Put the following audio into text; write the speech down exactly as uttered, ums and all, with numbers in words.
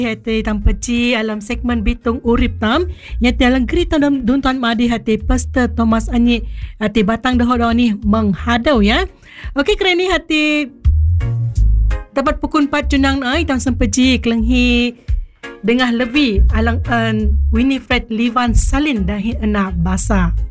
hati tanpa ci alam segmen Bitung Urip tam yang dalam kereta dun tuan madi hati Pastor Thomas Anyi hati batang dah ni menghadau ya. Okey kerana hati dapat pukul empat junang ai tam sempeji kelenghi dengah lebih alang an Winifred Livan Salin dahi anak basa.